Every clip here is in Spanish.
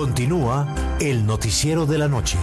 Continúa el noticiero de la noche.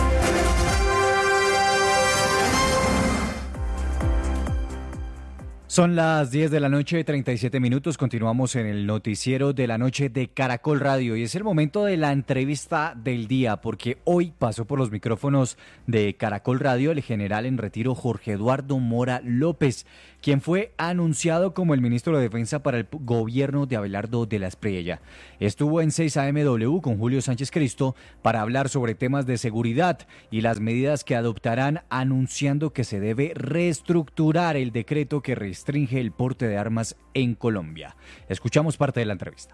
Son las 10 de la noche, 37 minutos. Continuamos en el noticiero de la noche de Caracol Radio y es el momento de la entrevista del día porque hoy pasó por los micrófonos de Caracol Radio el general en retiro Jorge Eduardo Mora López, quien fue anunciado como el ministro de Defensa para el gobierno de Abelardo de la Espriella. Estuvo en 6 AMW con Julio Sánchez Cristo para hablar sobre temas de seguridad y las medidas que adoptarán, anunciando que se debe reestructurar el decreto que restringe el porte de armas en Colombia. Escuchamos parte de la entrevista.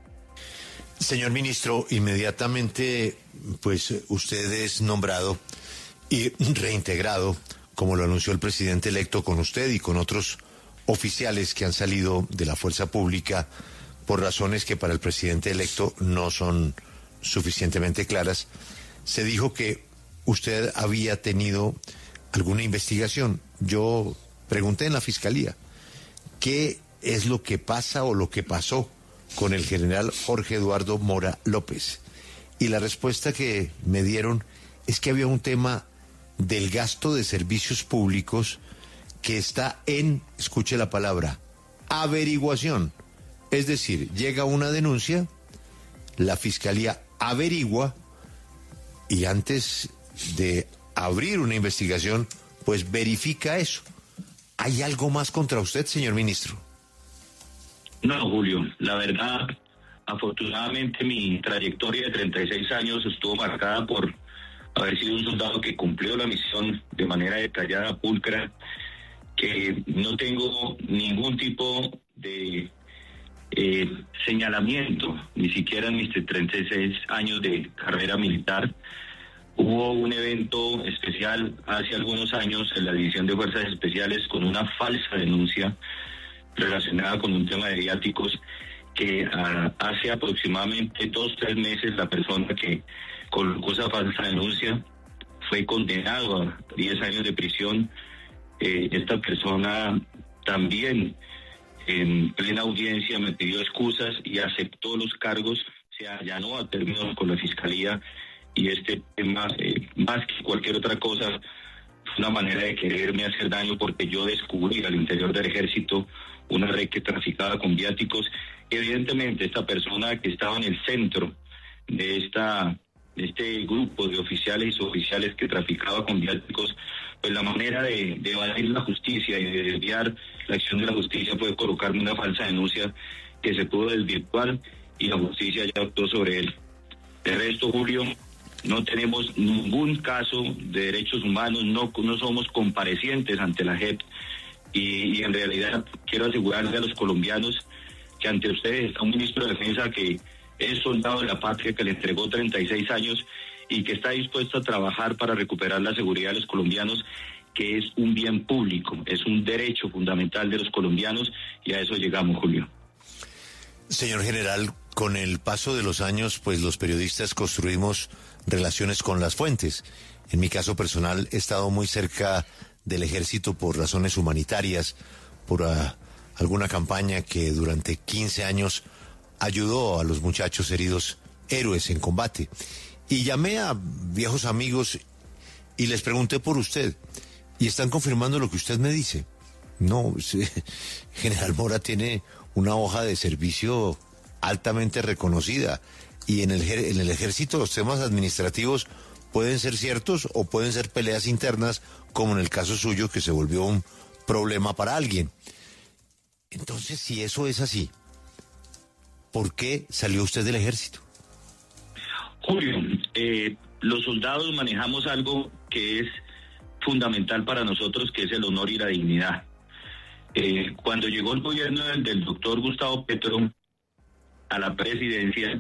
Señor ministro, inmediatamente pues usted es nombrado y reintegrado, como lo anunció el presidente electo, con usted y con otros oficiales que han salido de la fuerza pública por razones que para el presidente electo no son suficientemente claras. Se dijo que usted había tenido alguna investigación. Yo pregunté en la fiscalía, ¿qué es lo que pasa o lo que pasó con el general Jorge Eduardo Mora López? Y la respuesta que me dieron es que había un tema del gasto de servicios públicos que está en, escuche la palabra, averiguación. Es decir, llega una denuncia, la fiscalía averigua y antes de abrir una investigación, pues verifica eso. ¿Hay algo más contra usted, señor ministro? No, Julio, la verdad, afortunadamente mi trayectoria de 36 años estuvo marcada por haber sido un soldado que cumplió la misión de manera detallada, pulcra, que no tengo ningún tipo de señalamiento, ni siquiera en mis 36 años de carrera militar. Hubo un evento especial hace algunos años en la División de Fuerzas Especiales con una falsa denuncia relacionada con un tema de viáticos que hace aproximadamente 2-3 meses la persona que colocó esa falsa denuncia fue condenado a 10 años de prisión. Esta persona también en plena audiencia me pidió excusas y aceptó los cargos, se allanó a términos con la fiscalía. Y este tema, más que cualquier otra cosa, fue una manera de quererme hacer daño porque yo descubrí al interior del ejército una red que traficaba con viáticos. Evidentemente, esta persona que estaba en el centro de este grupo de oficiales y suboficiales que traficaba con viáticos, pues la manera de evadir la justicia y de desviar la acción de la justicia fue colocarme una falsa denuncia que se pudo desvirtuar y la justicia ya actuó sobre él. De resto, Julio, no tenemos ningún caso de derechos humanos, no somos comparecientes ante la JEP y en realidad quiero asegurarle a los colombianos que ante ustedes está un ministro de Defensa que es soldado de la patria, que le entregó 36 años y que está dispuesto a trabajar para recuperar la seguridad de los colombianos, que es un bien público, es un derecho fundamental de los colombianos y a eso llegamos, Julio. Señor general, con el paso de los años, pues los periodistas construimos relaciones con las fuentes. En mi caso personal he estado muy cerca del ejército por razones humanitarias, por alguna campaña que durante 15 años ayudó a los muchachos heridos, héroes en combate. Y llamé a viejos amigos y les pregunté por usted. Y están confirmando lo que usted me dice. No, general Mora tiene una hoja de servicio altamente reconocida. Y en el ejército los temas administrativos pueden ser ciertos o pueden ser peleas internas, como en el caso suyo, que se volvió un problema para alguien. Entonces, si eso es así, ¿por qué salió usted del ejército? Julio, los soldados manejamos algo que es fundamental para nosotros, que es el honor y la dignidad. Cuando llegó el gobierno del doctor Gustavo Petro a la presidencia,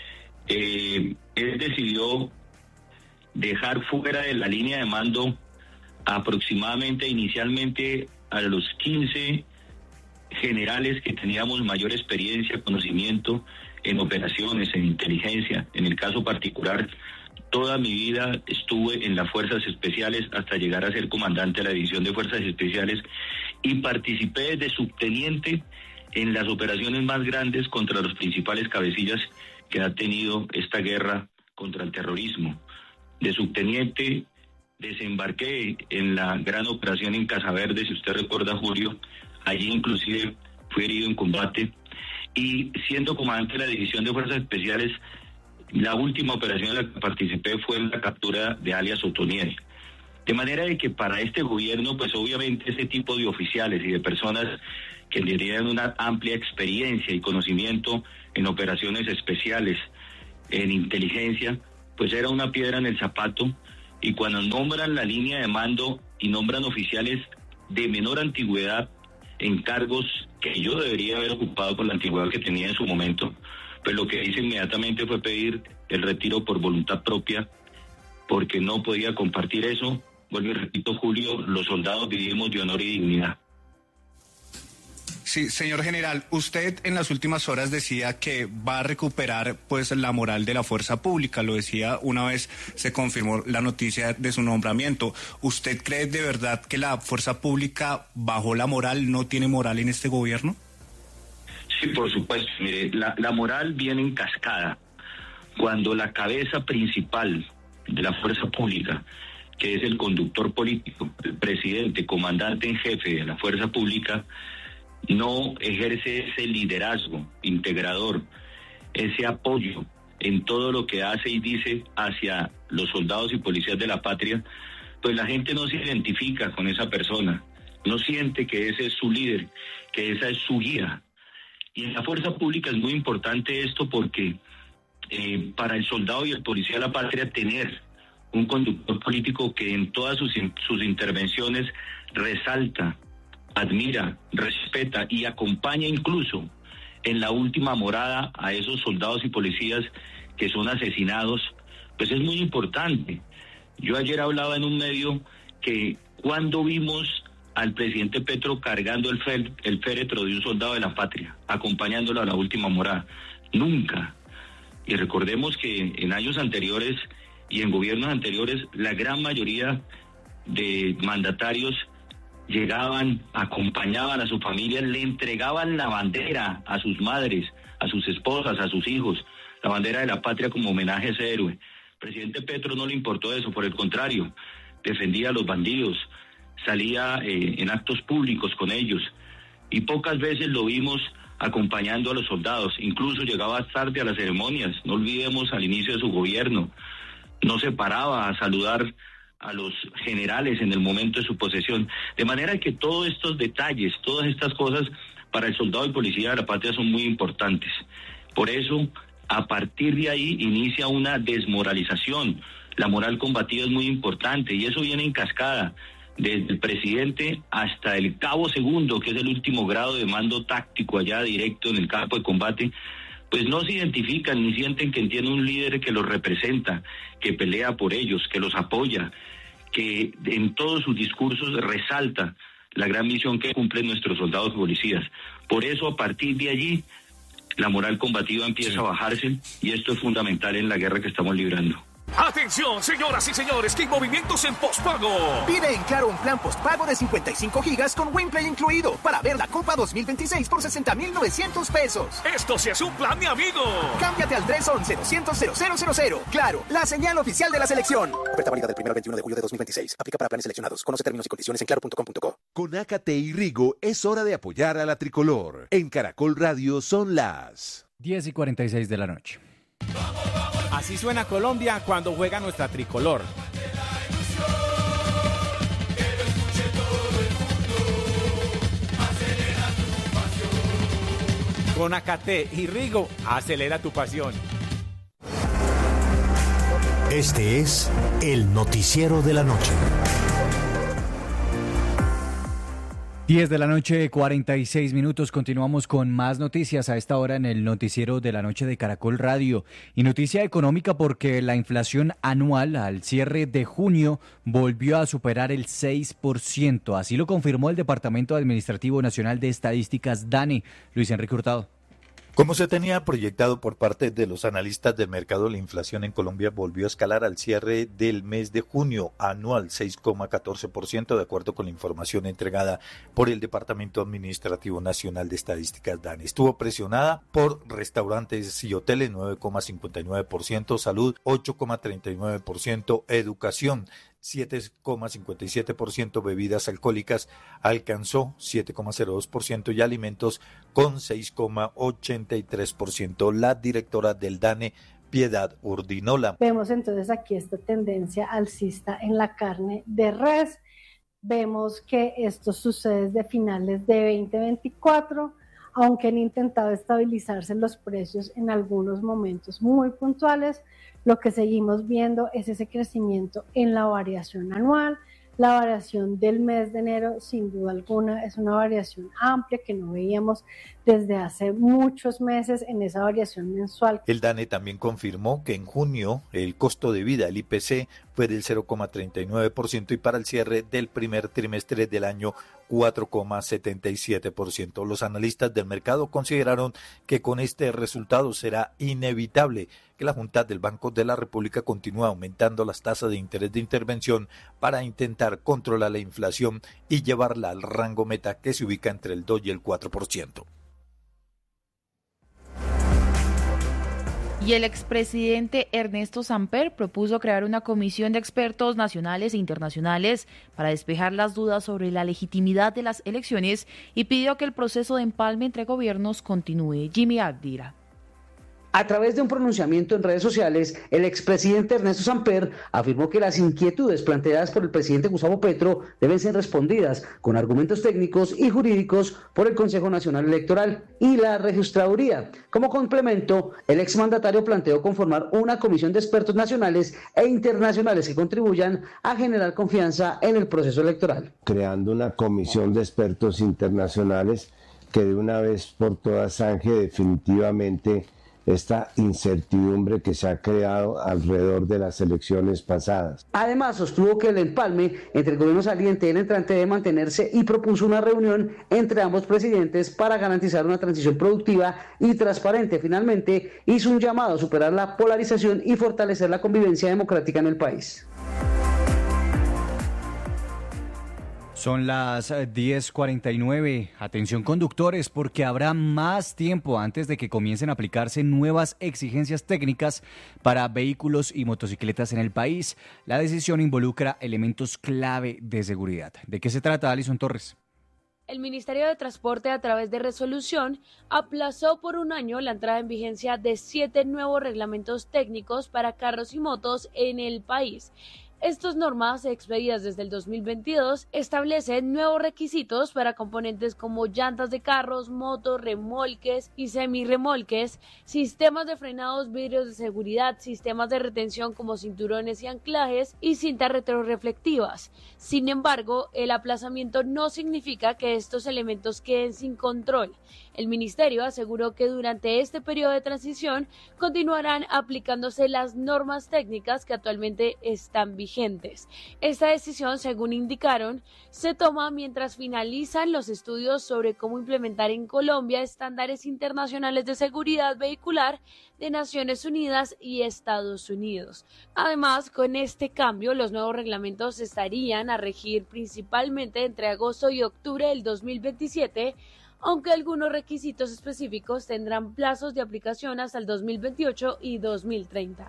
él decidió dejar fuera de la línea de mando aproximadamente inicialmente a los 15 generales que teníamos mayor experiencia, conocimiento en operaciones, en inteligencia. En el caso particular, toda mi vida estuve en las Fuerzas Especiales hasta llegar a ser comandante de la División de Fuerzas Especiales y participé desde subteniente en las operaciones más grandes contra los principales cabecillas que ha tenido esta guerra contra el terrorismo. De subteniente desembarqué en la gran operación en Casaverde, si usted recuerda, Julio. Allí inclusive fui herido en combate, y siendo comandante de la División de Fuerzas Especiales, la última operación en la que participé fue en la captura de alias Otoniel. De manera de que para este gobierno, pues obviamente ese tipo de oficiales y de personas que tenían una amplia experiencia y conocimiento en operaciones especiales, en inteligencia, pues era una piedra en el zapato. Y cuando nombran la línea de mando y nombran oficiales de menor antigüedad en cargos que yo debería haber ocupado por la antigüedad que tenía en su momento, pues lo que hice inmediatamente fue pedir el retiro por voluntad propia, porque no podía compartir eso. Vuelvo y repito, Julio, los soldados vivimos de honor y dignidad. Sí, señor general, usted en las últimas horas decía que va a recuperar pues la moral de la fuerza pública, lo decía una vez se confirmó la noticia de su nombramiento. ¿Usted cree de verdad que la fuerza pública bajó la moral, no tiene moral en este gobierno? Sí, por supuesto. Mire, la moral viene en cascada. Cuando la cabeza principal de la fuerza pública, que es el conductor político, el presidente, comandante en jefe de la fuerza pública, no ejerce ese liderazgo integrador, ese apoyo en todo lo que hace y dice hacia los soldados y policías de la patria, pues la gente no se identifica con esa persona, no siente que ese es su líder, que esa es su guía. Y en la fuerza pública es muy importante esto porque para el soldado y el policía de la patria tener un conductor político que en todas sus intervenciones resalta, admira, respeta y acompaña incluso en la última morada a esos soldados y policías que son asesinados, pues es muy importante. Yo ayer hablaba en un medio que cuando vimos al presidente Petro cargando el féretro de un soldado de la patria, acompañándolo a la última morada, nunca. Y recordemos que en años anteriores y en gobiernos anteriores, la gran mayoría de mandatarios llegaban, acompañaban a su familia, le entregaban la bandera a sus madres, a sus esposas, a sus hijos, la bandera de la patria como homenaje a ese héroe. El presidente Petro no le importó eso, por el contrario, defendía a los bandidos, salía en actos públicos con ellos, y pocas veces lo vimos acompañando a los soldados, incluso llegaba tarde a las ceremonias. No olvidemos al inicio de su gobierno, no se paraba a saludar a los generales en el momento de su posesión. De manera que todos estos detalles, todas estas cosas para el soldado y policía de la patria son muy importantes. Por eso, a partir de ahí inicia una desmoralización. La moral combativa es muy importante y eso viene en cascada, desde el presidente hasta el cabo segundo, que es el último grado de mando táctico allá directo en el campo de combate. Pues no se identifican ni sienten que tienen un líder que los representa, que pelea por ellos, que los apoya, que en todos sus discursos resalta la gran misión que cumplen nuestros soldados y policías. Por eso, a partir de allí, la moral combativa empieza a bajarse, y esto es fundamental en la guerra que estamos librando. Atención, señoras y señores, que hay movimientos en postpago. Pide en Claro un plan postpago de 55 gigas con WinPlay incluido para ver la Copa 2026 por 60,900 pesos. Esto sí es un plan, mi amigo. Cámbiate al 311-200-0000. Claro, la señal oficial de la selección. Oferta válida del 1 al 21 de julio de 2026. Aplica para planes seleccionados. Conoce términos y condiciones en claro.com.co. Con Ácate y Rigo es hora de apoyar a la tricolor. En Caracol Radio son las 10:46 de la noche. Así suena Colombia cuando juega nuestra tricolor. Con Ácate y Rigo, acelera tu pasión. Este es el noticiero de la noche. 10 de la noche, 46 minutos. Continuamos con más noticias a esta hora en el noticiero de la noche de Caracol Radio. Y noticia económica porque la inflación anual al cierre de junio volvió a superar el 6%. Así lo confirmó el Departamento Administrativo Nacional de Estadísticas, DANE. Luis Enrique Hurtado. Como se tenía proyectado por parte de los analistas del mercado, la inflación en Colombia volvió a escalar al cierre del mes de junio, anual 6,14%, de acuerdo con la información entregada por el Departamento Administrativo Nacional de Estadísticas DANE. Estuvo presionada por restaurantes y hoteles 9,59%, salud 8,39%, educación 7,57%, bebidas alcohólicas alcanzó 7,02% y alimentos con 6,83%. La directora del DANE, Piedad Urdinola. Vemos entonces aquí esta tendencia alcista en la carne de res. Vemos que esto sucede desde finales de 2024, aunque han intentado estabilizarse los precios en algunos momentos muy puntuales. Lo que seguimos viendo es ese crecimiento en la variación anual. La variación del mes de enero, sin duda alguna, es una variación amplia que no veíamos desde hace muchos meses en esa variación mensual. El DANE también confirmó que en junio el costo de vida, el IPC, fue del 0,39% y para el cierre del primer trimestre del año 4,77%. Los analistas del mercado consideraron que con este resultado será inevitable que la Junta del Banco de la República continúe aumentando las tasas de interés de intervención para intentar controlar la inflación y llevarla al rango meta que se ubica entre el 2 y el 4%. Y el expresidente Ernesto Samper propuso crear una comisión de expertos nacionales e internacionales para despejar las dudas sobre la legitimidad de las elecciones y pidió que el proceso de empalme entre gobiernos continúe. Jimmy Ardira. A través de un pronunciamiento en redes sociales, el expresidente Ernesto Samper afirmó que las inquietudes planteadas por el presidente Gustavo Petro deben ser respondidas con argumentos técnicos y jurídicos por el Consejo Nacional Electoral y la Registraduría. Como complemento, el exmandatario planteó conformar una comisión de expertos nacionales e internacionales que contribuyan a generar confianza en el proceso electoral. Creando una comisión de expertos internacionales que de una vez por todas zanje definitivamente esta incertidumbre que se ha creado alrededor de las elecciones pasadas. Además, sostuvo que el empalme entre el gobierno saliente y el entrante debe mantenerse y propuso una reunión entre ambos presidentes para garantizar una transición productiva y transparente. Finalmente, hizo un llamado a superar la polarización y fortalecer la convivencia democrática en el país. Son las 10:49. Atención conductores, porque habrá más tiempo antes de que comiencen a aplicarse nuevas exigencias técnicas para vehículos y motocicletas en el país. La decisión involucra elementos clave de seguridad. ¿De qué se trata, Alison Torres? El Ministerio de Transporte, a través de resolución, aplazó por un año la entrada en vigencia de 7 nuevos reglamentos técnicos para carros y motos en el país. Estas normas, expedidas desde el 2022, establecen nuevos requisitos para componentes como llantas de carros, motos, remolques y semirremolques, sistemas de frenados, vidrios de seguridad, sistemas de retención como cinturones y anclajes y cintas retroreflectivas. Sin embargo, el aplazamiento no significa que estos elementos queden sin control. El Ministerio aseguró que durante este periodo de transición continuarán aplicándose las normas técnicas que actualmente están vigentes. Esta decisión, según indicaron, se toma mientras finalizan los estudios sobre cómo implementar en Colombia estándares internacionales de seguridad vehicular de Naciones Unidas y Estados Unidos. Además, con este cambio, los nuevos reglamentos estarían a regir principalmente entre agosto y octubre del 2027, aunque algunos requisitos específicos tendrán plazos de aplicación hasta el 2028 y 2030.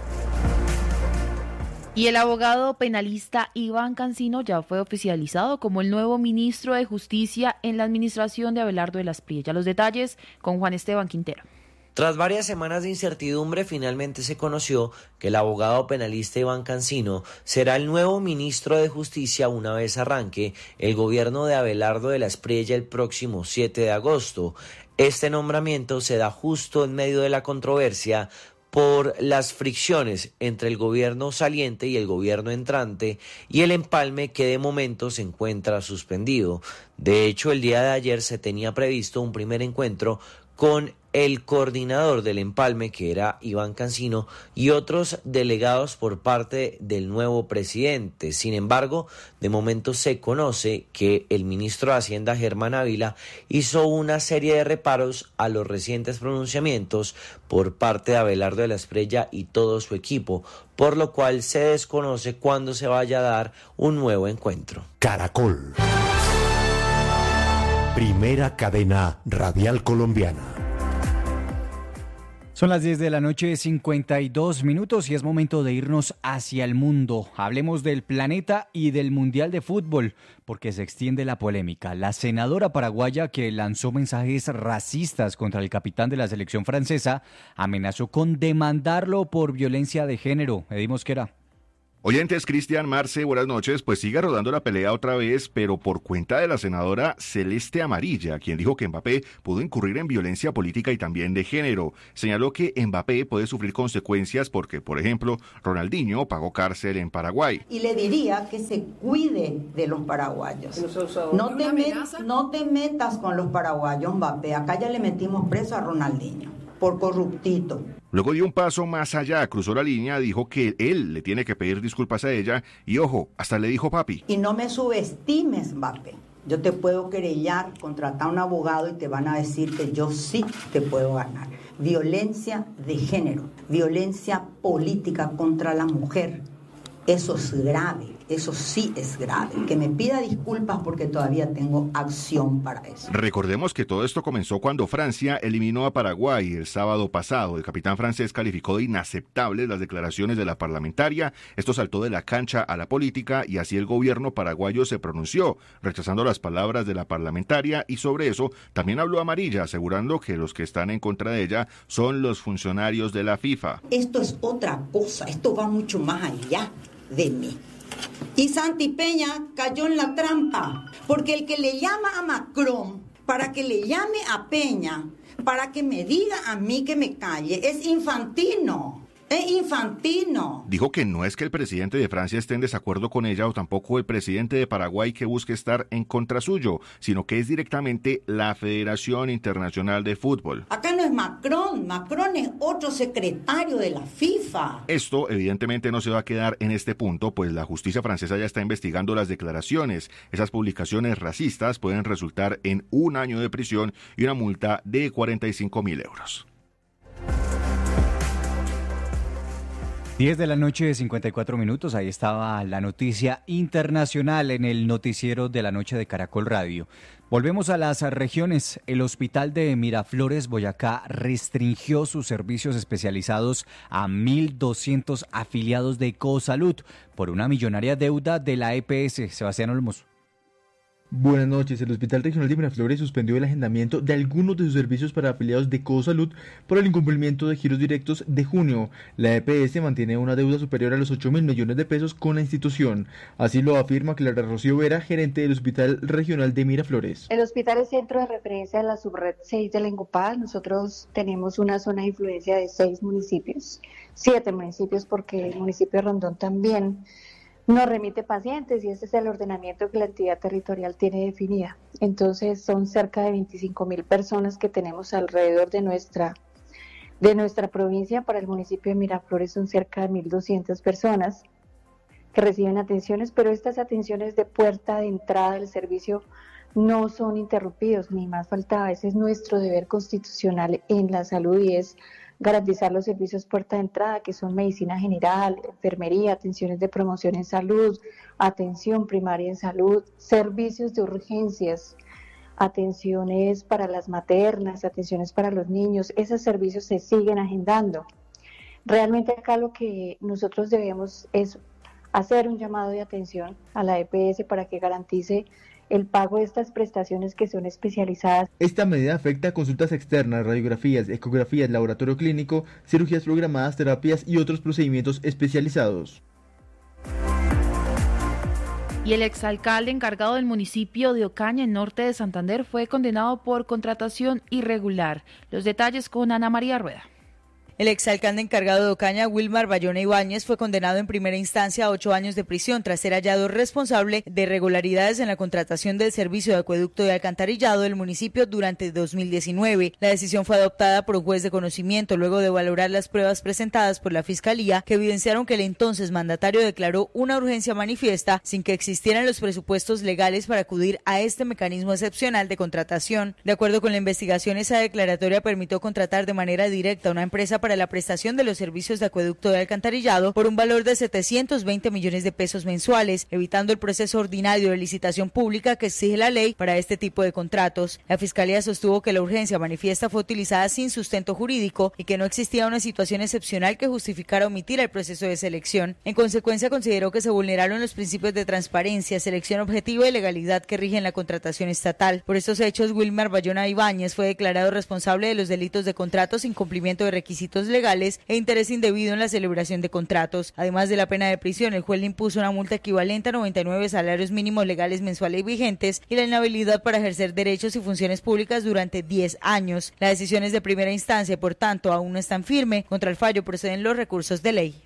Y el abogado penalista Iván Cancino ya fue oficializado como el nuevo ministro de Justicia en la administración de Abelardo de las Priella. Los detalles con Juan Esteban Quintero. Tras varias semanas de incertidumbre, finalmente se conoció que el abogado penalista Iván Cancino será el nuevo ministro de Justicia una vez arranque el gobierno de Abelardo de las Priella el próximo 7 de agosto. Este nombramiento se da justo en medio de la controversia por las fricciones entre el gobierno saliente y el gobierno entrante y el empalme que de momento se encuentra suspendido. De hecho, el día de ayer se tenía previsto un primer encuentro con el coordinador del empalme, que era Iván Cancino, y otros delegados por parte del nuevo presidente. Sin embargo, de momento se conoce que el ministro de Hacienda, Germán Ávila, hizo una serie de reparos a los recientes pronunciamientos por parte de Abelardo de la Espriella y todo su equipo, por lo cual se desconoce cuándo se vaya a dar un nuevo encuentro. Caracol. Primera cadena radial colombiana. Son las 10 de la noche, 52 minutos, y es momento de irnos hacia el mundo. Hablemos del planeta y del Mundial de Fútbol, porque se extiende la polémica. La senadora paraguaya, que lanzó mensajes racistas contra el capitán de la selección francesa, amenazó con demandarlo por violencia de género. Eddy Mosquera. Oyentes, Cristian, Marce, buenas noches. Pues sigue rodando la pelea otra vez, pero por cuenta de la senadora Celeste Amarilla, quien dijo que Mbappé pudo incurrir en violencia política y también de género. Señaló que Mbappé puede sufrir consecuencias porque, por ejemplo, Ronaldinho pagó cárcel en Paraguay. Y le diría que se cuide de los paraguayos. No te metas con los paraguayos, Mbappé. Acá ya le metimos preso a Ronaldinho por corruptito. Luego dio un paso más allá, cruzó la línea, dijo que él le tiene que pedir disculpas a ella y, ojo, hasta le dijo papi. Y no me subestimes, Mbappé. Yo te puedo querellar, contratar a un abogado y te van a decir que yo sí te puedo ganar. Violencia de género, violencia política contra la mujer. Eso es grave, eso sí es grave. Que me pida disculpas porque todavía tengo acción para eso. Recordemos que todo esto comenzó cuando Francia eliminó a Paraguay el sábado pasado. El capitán francés calificó de inaceptables las declaraciones de la parlamentaria. Esto saltó de la cancha a la política y así el gobierno paraguayo se pronunció, rechazando las palabras de la parlamentaria, y sobre eso también habló Amarilla, asegurando que los que están en contra de ella son los funcionarios de la FIFA. Esto es otra cosa, esto va mucho más allá de mí. Y Santi Peña cayó en la trampa, porque el que le llama a Macron para que le llame a Peña, para que me diga a mí que me calle, es infantino. Es infantino. Dijo que no es que el presidente de Francia esté en desacuerdo con ella o tampoco el presidente de Paraguay que busque estar en contra suyo, sino que es directamente la Federación Internacional de Fútbol. Acá no es Macron, Macron es otro secretario de la FIFA. Esto evidentemente no se va a quedar en este punto, pues la justicia francesa ya está investigando las declaraciones. Esas publicaciones racistas pueden resultar en 1 año de prisión y una multa de 45.000 euros. 10 de la noche, 54 minutos, ahí estaba la noticia internacional en el noticiero de la noche de Caracol Radio. Volvemos a las regiones. El hospital de Miraflores, Boyacá, restringió sus servicios especializados a 1.200 afiliados de Ecosalud por una millonaria deuda de la EPS. Sebastián Olmos. Buenas noches. El Hospital Regional de Miraflores suspendió el agendamiento de algunos de sus servicios para afiliados de Ecosalud por el incumplimiento de giros directos de junio. La EPS mantiene una deuda superior a los 8.000 millones de pesos con la institución. Así lo afirma Clara Rocío Vera, gerente del Hospital Regional de Miraflores. El hospital es centro de referencia de la subred 6 de la Ingopal. Nosotros tenemos una zona de influencia de 6 municipios, 7 municipios, porque el municipio de Rondón también nos remite pacientes y ese es el ordenamiento que la entidad territorial tiene definida. Entonces son cerca de 25.000 personas que tenemos alrededor de nuestra provincia. Para el municipio de Miraflores son cerca de 1.200 personas que reciben atenciones, pero estas atenciones de puerta de entrada del servicio no son interrumpidos, ni más faltaba. Ese es nuestro deber constitucional en la salud y es garantizar los servicios puerta de entrada, que son medicina general, enfermería, atenciones de promoción en salud, atención primaria en salud, servicios de urgencias, atenciones para las maternas, atenciones para los niños. Esos servicios se siguen agendando. Realmente acá lo que nosotros debemos es hacer un llamado de atención a la EPS para que garantice el pago de estas prestaciones que son especializadas. Esta medida afecta a consultas externas, radiografías, ecografías, laboratorio clínico, cirugías programadas, terapias y otros procedimientos especializados. Y el exalcalde encargado del municipio de Ocaña, en norte de Santander, fue condenado por contratación irregular. Los detalles con Ana María Rueda. El exalcalde encargado de Ocaña, Wilmar Bayona Ibáñez, fue condenado en primera instancia a 8 años de prisión tras ser hallado responsable de irregularidades en la contratación del servicio de acueducto y alcantarillado del municipio durante 2019. La decisión fue adoptada por un juez de conocimiento luego de valorar las pruebas presentadas por la Fiscalía, que evidenciaron que el entonces mandatario declaró una urgencia manifiesta sin que existieran los presupuestos legales para acudir a este mecanismo excepcional de contratación. De acuerdo con la investigación, esa declaratoria permitió contratar de manera directa a una empresa para la prestación de los servicios de acueducto y alcantarillado por un valor de 720 millones de pesos mensuales, evitando el proceso ordinario de licitación pública que exige la ley para este tipo de contratos. La Fiscalía sostuvo que la urgencia manifiesta fue utilizada sin sustento jurídico y que no existía una situación excepcional que justificara omitir el proceso de selección. En consecuencia, consideró que se vulneraron los principios de transparencia, selección objetiva y legalidad que rigen la contratación estatal. Por estos hechos, Wilmar Bayona Ibáñez fue declarado responsable de los delitos de contratos, incumplimiento de requisitos legales e interés indebido en la celebración de contratos. Además de la pena de prisión, el juez le impuso una multa equivalente a 99 salarios mínimos legales mensuales vigentes y la inhabilidad para ejercer derechos y funciones públicas durante 10 años. La decisión es de primera instancia y, por tanto, aún no está en firme. Contra el fallo proceden los recursos de ley.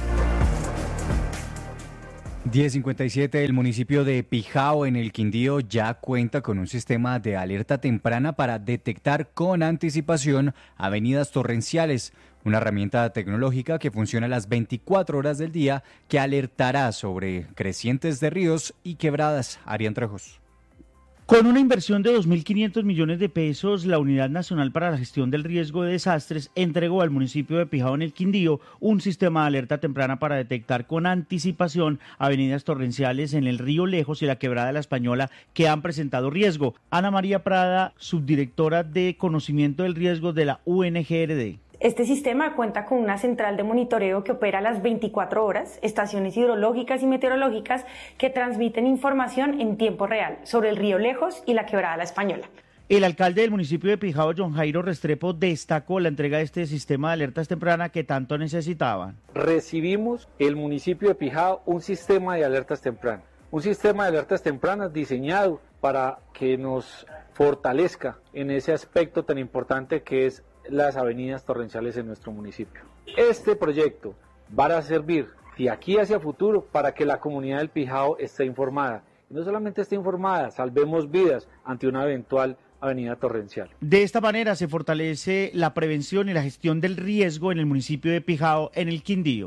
10:57, el municipio de Pijao en el Quindío ya cuenta con un sistema de alerta temprana para detectar con anticipación avenidas torrenciales, una herramienta tecnológica que funciona a las 24 horas del día que alertará sobre crecientes de ríos y quebradas. Arián Trejos. Con una inversión de 2.500 millones de pesos, la Unidad Nacional para la Gestión del Riesgo de Desastres entregó al municipio de Pijao en el Quindío un sistema de alerta temprana para detectar con anticipación avenidas torrenciales en el río Lejos y la quebrada de la Española que han presentado riesgo. Ana María Prada, subdirectora de Conocimiento del Riesgo de la UNGRD. Este sistema cuenta con una central de monitoreo que opera a las 24 horas, estaciones hidrológicas y meteorológicas que transmiten información en tiempo real sobre el río Lejos y la quebrada La Española. El alcalde del municipio de Pijao, John Jairo Restrepo, destacó la entrega de este sistema de alertas tempranas que tanto necesitaban. Recibimos el municipio de Pijao un sistema de alertas tempranas, diseñado para que nos fortalezca en ese aspecto tan importante que es las avenidas torrenciales en nuestro municipio. Este proyecto va a servir de aquí hacia futuro para que la comunidad del Pijao esté informada. Y no solamente esté informada, salvemos vidas ante una eventual avenida torrencial. De esta manera se fortalece la prevención y la gestión del riesgo en el municipio de Pijao, en el Quindío.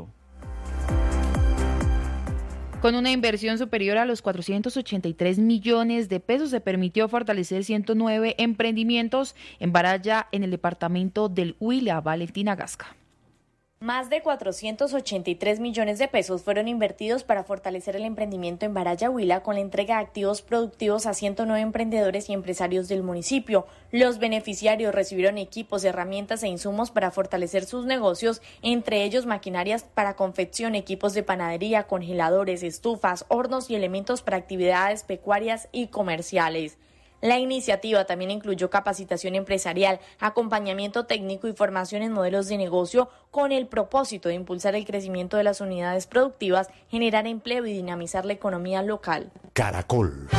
Con una inversión superior a los 483 millones de pesos, se permitió fortalecer 109 emprendimientos en Baraya, en el departamento del Huila. Valentina Gasca. Más de 483 millones de pesos fueron invertidos para fortalecer el emprendimiento en Baraya, Huila, con la entrega de activos productivos a 109 emprendedores y empresarios del municipio. Los beneficiarios recibieron equipos, herramientas e insumos para fortalecer sus negocios, entre ellos maquinarias para confección, equipos de panadería, congeladores, estufas, hornos y elementos para actividades pecuarias y comerciales. La iniciativa también incluyó capacitación empresarial, acompañamiento técnico y formación en modelos de negocio con el propósito de impulsar el crecimiento de las unidades productivas, generar empleo y dinamizar la economía local. Caracol.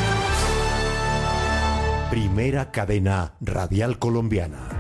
Primera cadena radial colombiana.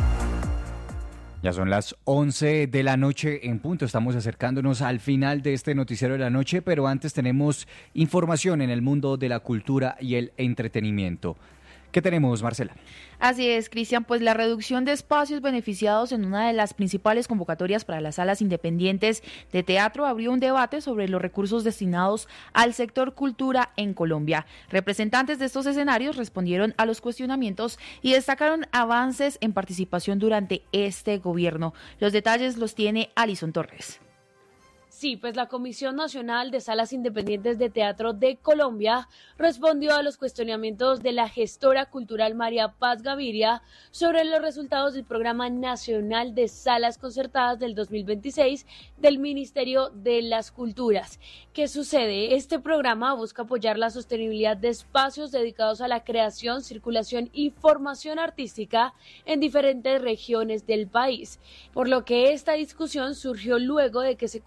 Ya son las 11 de la noche en punto, estamos acercándonos al final de este noticiero de la noche, pero antes tenemos información en el mundo de la cultura y el entretenimiento. ¿Qué tenemos, Marcela? Así es, Cristian, pues la reducción de espacios beneficiados en una de las principales convocatorias para las salas independientes de teatro abrió un debate sobre los recursos destinados al sector cultura en Colombia. Representantes de estos escenarios respondieron a los cuestionamientos y destacaron avances en participación durante este gobierno. Los detalles los tiene Alison Torres. Sí, pues la Comisión Nacional de Salas Independientes de Teatro de Colombia respondió a los cuestionamientos de la gestora cultural María Paz Gaviria sobre los resultados del Programa Nacional de Salas Concertadas del 2026 del Ministerio de las Culturas. ¿Qué sucede? Este programa busca apoyar la sostenibilidad de espacios dedicados a la creación, circulación y formación artística en diferentes regiones del país, por lo que esta discusión surgió luego de que se cuestionara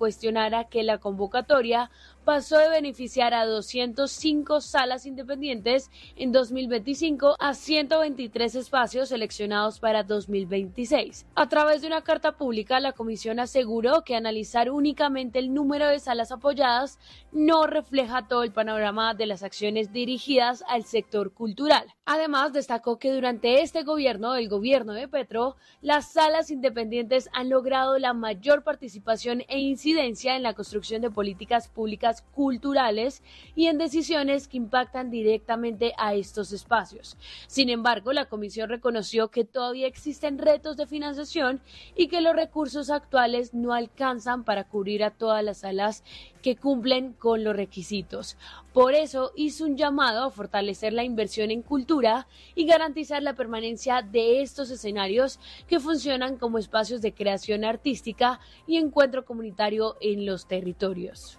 mencionara que la convocatoria pasó de beneficiar a 205 salas independientes en 2025 a 123 espacios seleccionados para 2026. A través de una carta pública, la comisión aseguró que analizar únicamente el número de salas apoyadas no refleja todo el panorama de las acciones dirigidas al sector cultural. Además, destacó que durante este gobierno, el gobierno de Petro, las salas independientes han logrado la mayor participación e incidencia en la construcción de políticas públicas culturales y en decisiones que impactan directamente a estos espacios. Sin embargo, la comisión reconoció que todavía existen retos de financiación y que los recursos actuales no alcanzan para cubrir a todas las salas que cumplen con los requisitos. Por eso hizo un llamado a fortalecer la inversión en cultura y garantizar la permanencia de estos escenarios que funcionan como espacios de creación artística y encuentro comunitario en los territorios.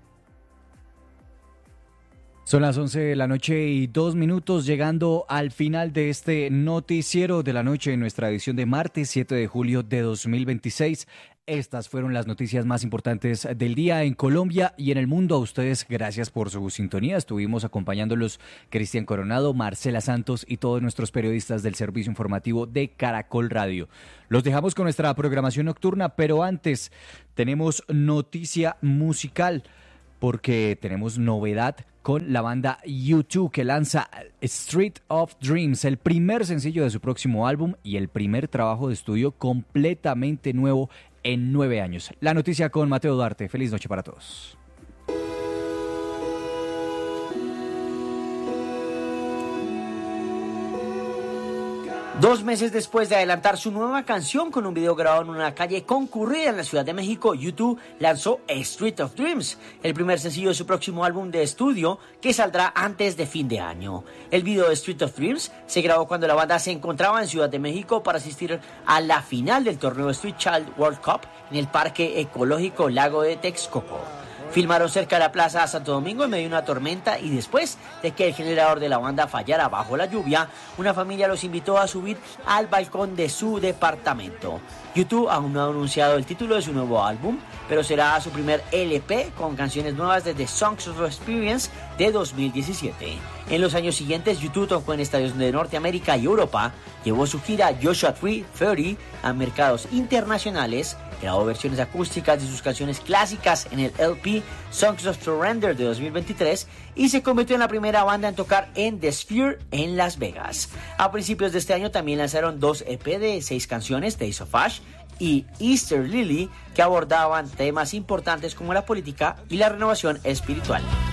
Son las 11 de la noche y 2 minutos, llegando al final de este noticiero de la noche en nuestra edición de martes 7 de julio de 2026. Estas fueron las noticias más importantes del día en Colombia y en el mundo. A ustedes, gracias por su sintonía. Estuvimos acompañándolos Cristian Coronado, Marcela Santos y todos nuestros periodistas del servicio informativo de Caracol Radio. Los dejamos con nuestra programación nocturna, pero antes tenemos noticia musical porque tenemos novedad con la banda U2 que lanza Street of Dreams, el primer sencillo de su próximo álbum y el primer trabajo de estudio completamente nuevo en 9 años. La noticia con Mateo Duarte. Feliz noche para todos. 2 meses después de adelantar su nueva canción con un video grabado en una calle concurrida en la Ciudad de México, U2 lanzó Street of Dreams, el primer sencillo de su próximo álbum de estudio que saldrá antes de fin de año. El video de Street of Dreams se grabó cuando la banda se encontraba en Ciudad de México para asistir a la final del torneo Street Child World Cup en el Parque Ecológico Lago de Texcoco. Filmaron cerca de la Plaza Santo Domingo en medio de una tormenta y después de que el generador de la banda fallara bajo la lluvia, una familia los invitó a subir al balcón de su departamento. U2 aún no ha anunciado el título de su nuevo álbum, pero será su primer LP con canciones nuevas desde Songs of Experience de 2017. En los años siguientes, U2 tocó en estadios de Norteamérica y Europa, llevó su gira Joshua Tree 30 a mercados internacionales, grabó versiones acústicas de sus canciones clásicas en el LP Songs of Surrender de 2023 y se convirtió en la primera banda en tocar en The Sphere en Las Vegas. A principios de este año también lanzaron 2 EP de 6 canciones, Days of Ash y Easter Lily, que abordaban temas importantes como la política y la renovación espiritual.